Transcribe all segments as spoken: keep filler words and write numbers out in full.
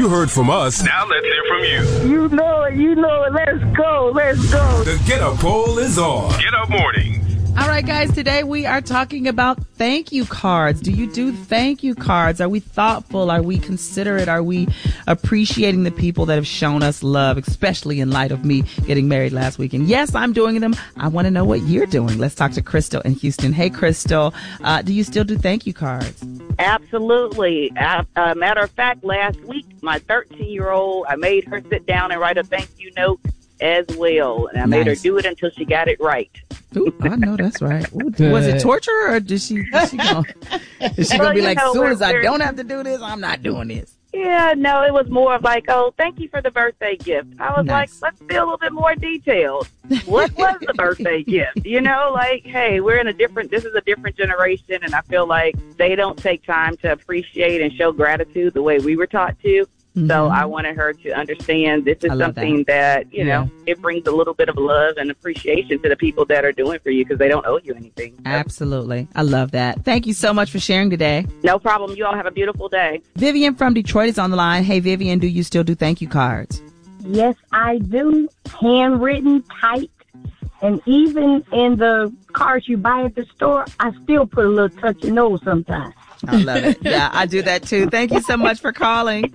You heard from us. Now let's hear from you. You know it. You know it. Let's go. Let's go. The Get Up poll is on. Get Up Morning. All right, guys, today we are talking about thank you cards. Do you do thank you cards? Are we thoughtful? Are we considerate? Are we appreciating the people that have shown us love, especially in light of me getting married last week? And yes, I'm doing them. I want to know what you're doing. Let's talk to Crystal in Houston. Hey, Crystal, uh, do you still do thank you cards? Absolutely. Uh, uh, matter of fact, last week, my thirteen-year-old, I made her sit down and write a thank you note as well. And I Nice. made her do it until she got it right. Ooh, I know that's right. Ooh, was it torture or did she, is she gonna, is she Well, gonna be you like, know, as soon we're- as I we're- don't have to do this, I'm not doing this? Yeah, no, it was more of like, oh, thank you for the birthday gift. I was Nice. like, let's be a little bit more detailed. What was the birthday gift? You know, like, hey, we're in a different, this is a different generation, and I feel like they don't take time to appreciate and show gratitude the way we were taught to. Mm-hmm. So I wanted her to understand this is I love something that, you know, it brings a little bit of love and appreciation to the people that are doing for you because they don't owe you anything. So, Absolutely. I love that. Thank you so much for sharing today. no problem. You all have a beautiful day. Vivian from Detroit is on the line. Hey, Vivian, do you still do thank you cards? Yes, I do. Handwritten, typed, and even in the cards you buy at the store, I still put a little touch of nose sometimes. I love it. Yeah, I do that too. Thank you so much for calling.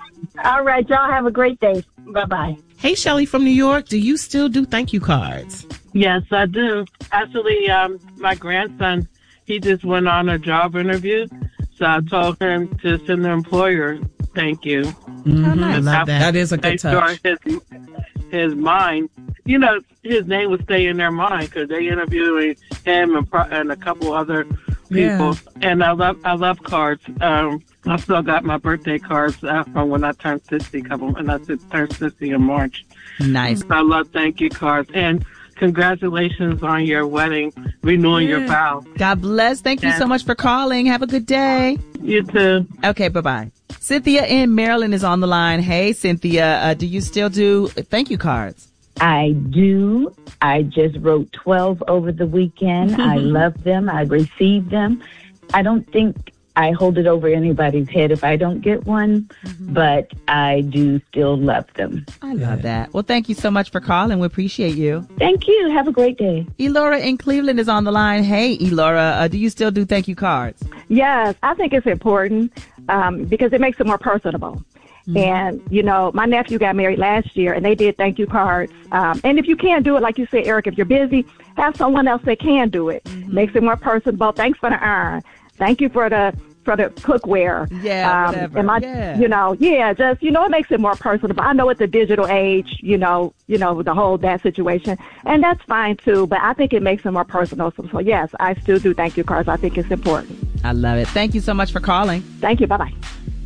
All right, y'all have a great day. Bye-bye. Hey, Shelly from New York, do you still do thank you cards? Yes, I do. Actually, um, my grandson, he just went on a job interview, so I told him to send the employer thank you. Mm-hmm. Oh, nice. I love that. That is a good Make touch. Sure his, his mind, you know, his name would stay in their mind because they interviewing him and, pro- and a couple other people. Yeah. And I love, I love cards. Um, I still got my birthday cards uh, from when I turned sixty. Couple, and I turned sixty in March. Nice. I love thank you cards and congratulations on your wedding, renewing your vow. God bless. Thank you Yeah. so much for calling. Have a good day. You too. Okay, bye-bye. Cynthia in Maryland is on the line. Hey, Cynthia, uh, do you still do thank you cards? I do. I just wrote twelve over the weekend. I love them. I received them. I don't think I hold it over anybody's head if I don't get one, Mm-hmm. but I do still love them. I love that. Well, thank you so much for calling. We appreciate you. Thank you. Have a great day. Elora in Cleveland is on the line. Hey, Elora, uh, do you still do thank you cards? Yes, I think it's important um, because it makes it more personable. Mm-hmm. And, you know, my nephew got married last year, and they did thank you cards. Um, and if you can't do it, like you said, Eric, if you're busy, have someone else that can do it. Mm-hmm. Makes it more personable. Thanks for the iron. Thank you for the for the cookware. Yeah, um, whatever. And my, yeah. you know, yeah, just, you know, it makes it more personable. I know it's a digital age, you know, you know, the whole that situation. And that's fine, too. But I think it makes it more personal. So, so, yes, I still do thank you cards. I think it's important. I love it. Thank you so much for calling. Thank you. Bye-bye.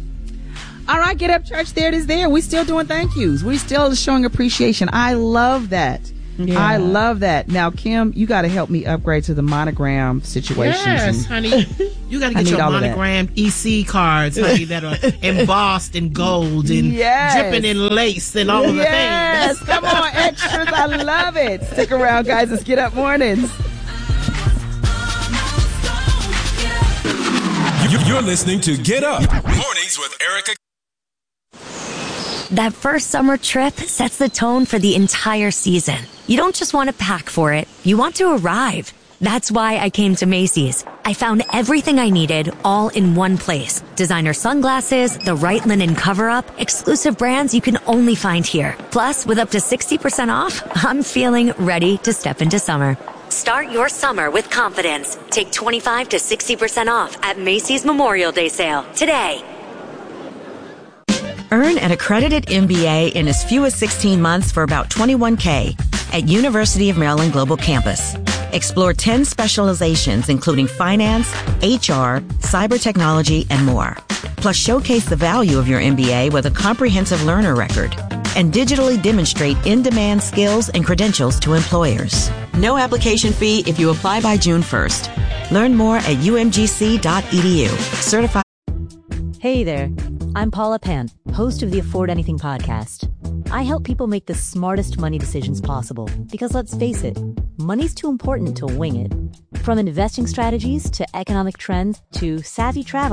All right, Get Up Church. There it is there. We still doing thank yous. We still showing appreciation. I love that. Yeah. I love that. Now, Kim, you got to help me upgrade to the monogram situations. Yes, and- honey. You got to I get need your all of that. monogrammed E C cards, honey, that are embossed in gold and Yes. dripping in lace and all of the Yes, things. come on, extras. I love it. Stick around, guys. It's Get Up Mornings. You- You're listening to Get Up Mornings with Erica. That first summer trip sets the tone for the entire season. You don't just want to pack for it, you want to arrive. That's why I came to Macy's. I found everything I needed all in one place. Designer sunglasses, the right linen cover-up, exclusive brands you can only find here. Plus, with up to sixty percent off, I'm feeling ready to step into summer. Start your summer with confidence. Take twenty-five to sixty percent off at Macy's Memorial Day sale today. Earn an accredited M B A in as few as sixteen months for about twenty-one K at University of Maryland Global Campus. Explore ten specializations including finance, H R, cyber technology, and more. Plus showcase the value of your M B A with a comprehensive learner record and digitally demonstrate in-demand skills and credentials to employers. No application fee if you apply by June first. Learn more at U M G C dot E D U. Certified. Hey there, I'm Paula Penn, host of the Afford Anything podcast. I help people make the smartest money decisions possible because let's face it, money's too important to wing it. From investing strategies to economic trends to savvy travel,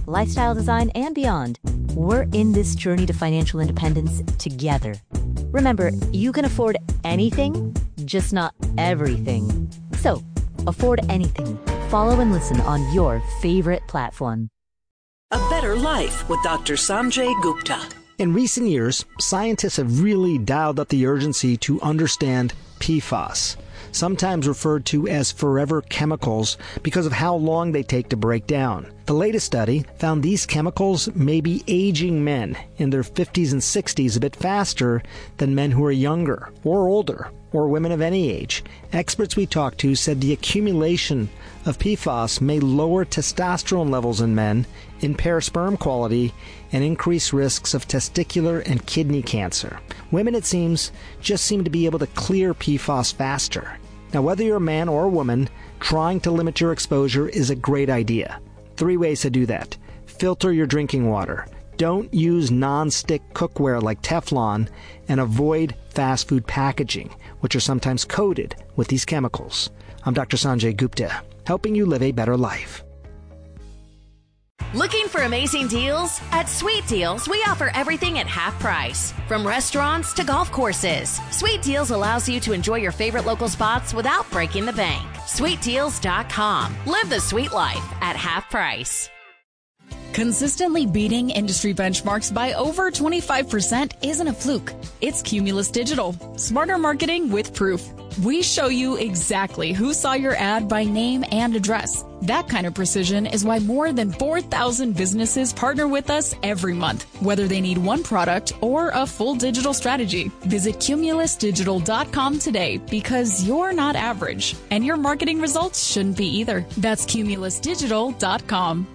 lifestyle design, and beyond. We're in this journey to financial independence together. Remember, you can afford anything, just not everything. So, afford anything. Follow and listen on your favorite platform. A Better Life with Doctor Sanjay Gupta. In recent years, scientists have really dialed up the urgency to understand P FAS, sometimes referred to as forever chemicals because of how long they take to break down. The latest study found these chemicals may be aging men in their fifties and sixties a bit faster than men who are younger or older, or women of any age. Experts we talked to said the accumulation of P FAS may lower testosterone levels in men, impair sperm quality, and increase risks of testicular and kidney cancer. Women, it seems, just seem to be able to clear P FAS faster. Now, whether you're a man or a woman, trying to limit your exposure is a great idea. Three ways to do that. Filter your drinking water. Don't use non-stick cookware like Teflon, and avoid fast food packaging, which are sometimes coated with these chemicals. I'm Doctor Sanjay Gupta, helping you live a better life. Looking for amazing deals? At Sweet Deals, we offer everything at half price. From restaurants to golf courses, Sweet Deals allows you to enjoy your favorite local spots without breaking the bank. sweet deals dot com. Live the sweet life at half price. Consistently beating industry benchmarks by over twenty-five percent isn't a fluke. It's Cumulus Digital. Smarter marketing with proof. We show you exactly who saw your ad by name and address. That kind of precision is why more than four thousand businesses partner with us every month, whether they need one product or a full digital strategy. Visit cumulus digital dot com today, because you're not average, and your marketing results shouldn't be either. That's cumulus digital dot com.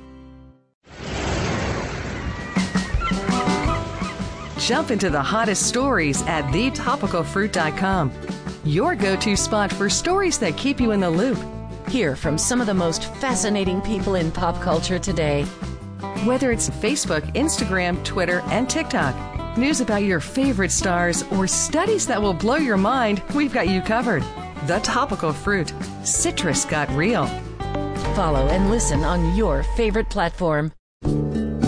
Jump into the hottest stories at the topical fruit dot com. Your go-to spot for stories that keep you in the loop. Hear from some of the most fascinating people in pop culture today. Whether it's Facebook, Instagram, Twitter, and TikTok, news about your favorite stars, or studies that will blow your mind, we've got you covered. The Topical Fruit. Citrus got real. Follow and listen on your favorite platform.